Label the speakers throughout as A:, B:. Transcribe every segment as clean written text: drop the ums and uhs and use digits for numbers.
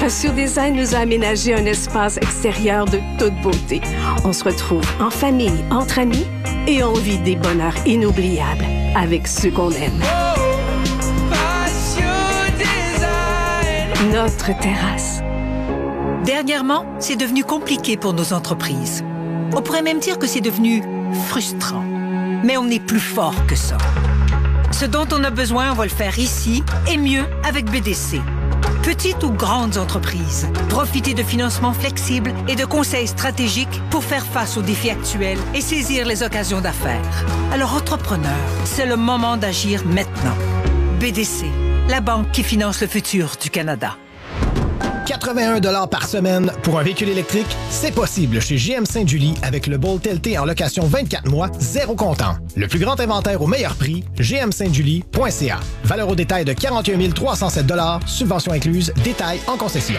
A: Ratio Design nous a aménagé un espace extérieur de toute beauté. On se retrouve en famille, entre amis et on vit des bonheurs inoubliables avec ceux qu'on aime. Notre terrasse.
B: Dernièrement, c'est devenu compliqué pour nos entreprises. On pourrait même dire que c'est devenu frustrant. Mais on est plus fort que ça. Ce dont on a besoin, on va le faire ici et mieux avec BDC. Petites ou grandes entreprises, profitez de financements flexibles et de conseils stratégiques pour faire face aux défis actuels et saisir les occasions d'affaires. Alors, entrepreneurs, c'est le moment d'agir maintenant. BDC, la banque qui finance le futur du Canada.
C: 81 $ par semaine pour un véhicule électrique, c'est possible chez GM Sainte-Julie avec le Bolt LT en location 24 mois, zéro comptant. Le plus grand inventaire au meilleur prix, gmsaintjulie.ca. Valeur au détail de 41 307 $, subvention incluse, détail en concession.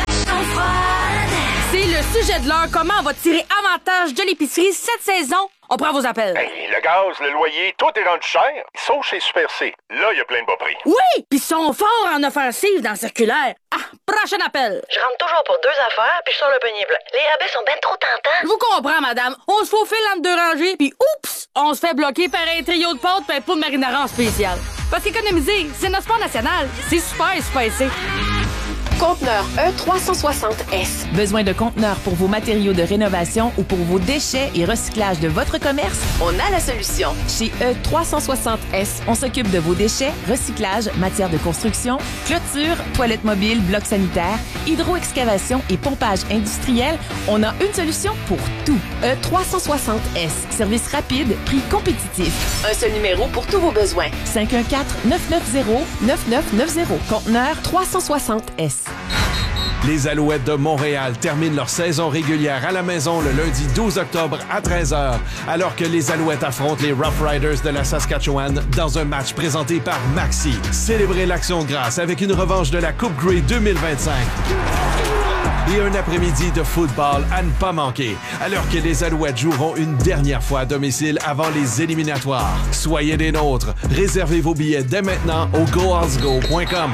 D: C'est le sujet de l'heure. Comment on va tirer avantage de l'épicerie cette saison? On prend vos appels.
E: Hey, le gaz, le loyer, tout est rendu cher. Sauf chez Super C. Là, il y a plein de bas prix.
D: Oui! Puis ils sont forts en offensive dans le circulaire. Ah, prochain appel.
F: Je rentre toujours pour 2 affaires, puis je sors le panier blanc. Les rabais sont ben trop tentants.
D: Je vous comprends, madame. On se faufile entre deux rangées, puis oups! On se fait bloquer par un trio de pâtes et un pot de marinara en spécial. Parce qu'économiser, c'est notre sport national. C'est super espacé.
G: Conteneur E360S.
H: Besoin de conteneurs pour vos matériaux de rénovation ou pour vos déchets et recyclage de votre commerce?
G: On a la solution.
H: Chez E360S, on s'occupe de vos déchets, recyclage, matières de construction, clôture, toilettes mobiles, blocs sanitaires, hydroexcavation et pompage industriel. On a une solution pour tout.
G: E360S.
H: Service rapide, prix compétitif.
G: Un seul numéro pour tous vos besoins.
H: 514-990-9990. Conteneur 360S.
I: Les Alouettes de Montréal terminent leur saison régulière à la maison le lundi 12 octobre à 13h, alors que les Alouettes affrontent les Rough Riders de la Saskatchewan dans un match présenté par Maxi. Célébrez l'Action de grâce avec une revanche de la Coupe Grey 2025. Et un après-midi de football à ne pas manquer, alors que les Alouettes joueront une dernière fois à domicile avant les éliminatoires. Soyez des nôtres. Réservez vos billets dès maintenant au goalsgo.com.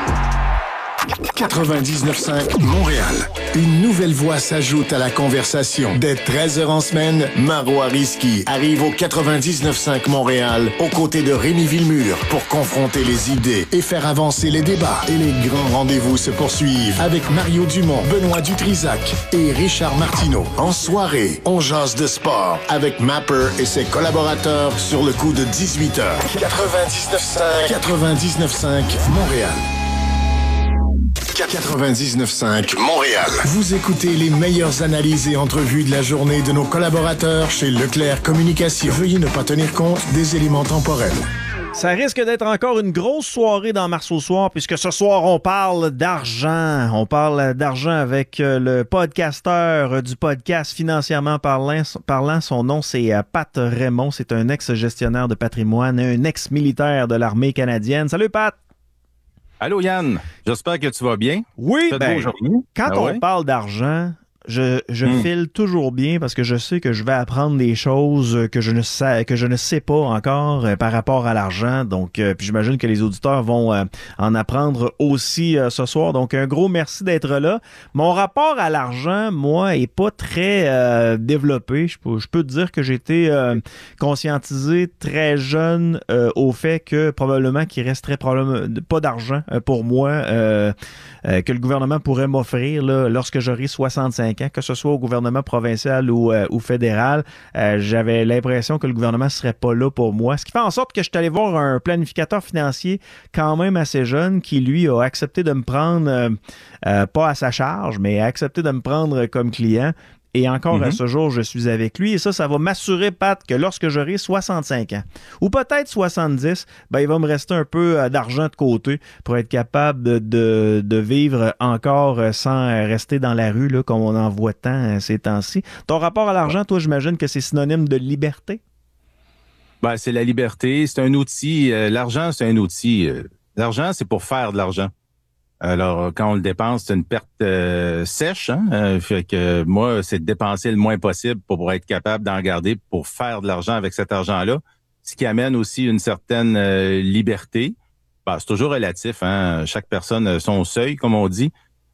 J: 99.5 Montréal. Une nouvelle voix s'ajoute à la conversation. Dès 13h en semaine, Maro Ariski arrive au 99.5 Montréal aux côtés de Rémi Villemur pour confronter les idées et faire avancer les débats. Et les grands rendez-vous se poursuivent avec Mario Dumont, Benoît Dutrisac et Richard Martineau. En soirée, on jase de sport avec Mapper et ses collaborateurs sur le coup de 18h. 99.5 Montréal. 99.5 Montréal. Vous écoutez les meilleures analyses et entrevues de la journée de nos collaborateurs chez Leclerc Communication. Veuillez ne pas tenir compte des éléments temporels.
K: Ça risque d'être encore une grosse soirée dans Mars au soir, puisque ce soir, on parle d'argent. On parle d'argent avec le podcasteur du podcast Financièrement parlant. Son nom, c'est Pat Raymond. C'est un ex-gestionnaire de patrimoine, un ex-militaire de l'armée canadienne. Salut, Pat!
L: Allô Yann, j'espère que tu vas bien.
K: Oui, quand on parle d'argent, je file toujours bien parce que je sais que je vais apprendre des choses que je ne sais pas encore par rapport à l'argent. Donc, puis j'imagine que les auditeurs vont en apprendre aussi ce soir. Donc, un gros merci d'être là. Mon rapport à l'argent, moi, est pas très développé. Je peux te dire que j'ai été conscientisé très jeune au fait que probablement qu'il resterait probablement pas d'argent pour moi que le gouvernement pourrait m'offrir là, lorsque j'aurai 65 ans, que ce soit au gouvernement provincial ou fédéral. J'avais l'impression que le gouvernement ne serait pas là pour moi. Ce qui fait en sorte que je suis allé voir un planificateur financier quand même assez jeune qui, lui, a accepté de me prendre, pas à sa charge, mais a accepté de me prendre comme client. Et encore à ce jour, je suis avec lui. Et ça va m'assurer, Pat, que lorsque j'aurai 65 ans, ou peut-être 70, ben, il va me rester un peu d'argent de côté pour être capable de vivre encore sans rester dans la rue, là, comme on en voit tant ces temps-ci. Ton rapport à l'argent, toi, j'imagine que c'est synonyme de liberté?
L: Ben, c'est la liberté. C'est un outil. L'argent, c'est un outil. L'argent, c'est pour faire de l'argent. Alors, quand on le dépense, c'est une perte sèche. Fait que moi, c'est de dépenser le moins possible pour être capable d'en garder pour faire de l'argent avec cet argent-là. Ce qui amène aussi une certaine liberté. Ben, c'est toujours relatif. Chaque personne a son seuil, comme on dit.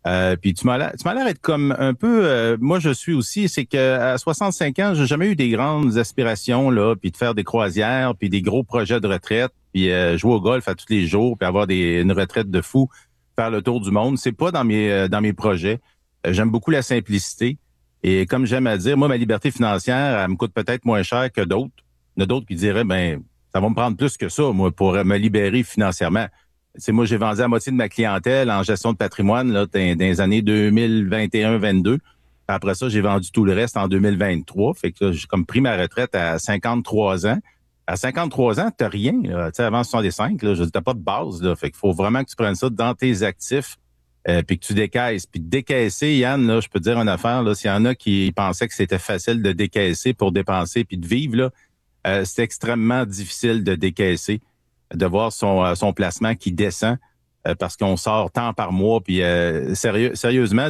L: Puis tu m'as l'air d'être comme un peu... moi, je suis aussi, c'est qu'à 65 ans, j'ai jamais eu des grandes aspirations, là, puis de faire des croisières, puis des gros projets de retraite, puis jouer au golf à tous les jours, puis avoir une retraite de fou, faire le tour du monde. C'est pas dans mes projets. J'aime beaucoup la simplicité. Et comme j'aime à dire, moi, ma liberté financière, elle me coûte peut-être moins cher que d'autres. Il y en a d'autres qui diraient, ça va me prendre plus que ça, moi, pour me libérer financièrement. C'est moi, j'ai vendu la moitié de ma clientèle en gestion de patrimoine là, dans les années 2021-22. Après ça, j'ai vendu tout le reste en 2023. Fait que là, j'ai comme pris ma retraite à 53 ans. À 53 ans, t'as rien. Là. Avant 65, là, t'as pas de base. Là. Fait qu'il faut vraiment que tu prennes ça dans tes actifs puis que tu décaisses. Puis décaisser, Yann, là, je peux te dire une affaire. Là, s'il y en a qui pensaient que c'était facile de décaisser pour dépenser puis de vivre, là, c'est extrêmement difficile de décaisser, de voir son placement qui descend parce qu'on sort tant par mois. Puis sérieusement,